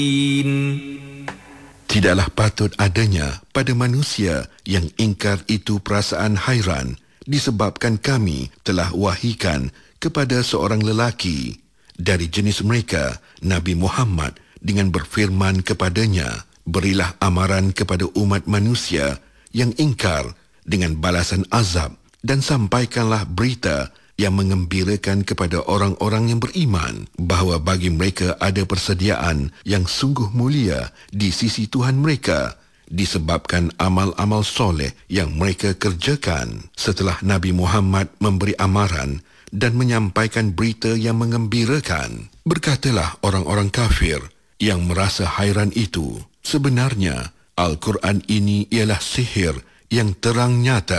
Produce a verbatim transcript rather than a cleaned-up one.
Tidaklah patut adanya pada manusia yang ingkar itu perasaan hairan disebabkan kami telah wahykan kepada seorang lelaki dari jenis mereka, Nabi Muhammad, dengan berfirman kepadanya, berilah amaran kepada umat manusia yang ingkar dengan balasan azab dan sampaikanlah berita yang mengembirakan kepada orang-orang yang beriman bahawa bagi mereka ada persediaan yang sungguh mulia di sisi Tuhan mereka disebabkan amal-amal soleh yang mereka kerjakan. Setelah Nabi Muhammad memberi amaran dan menyampaikan berita yang mengembirakan, berkatalah orang-orang kafir yang merasa hairan itu, sebenarnya Al-Quran ini ialah sihir yang terang nyata.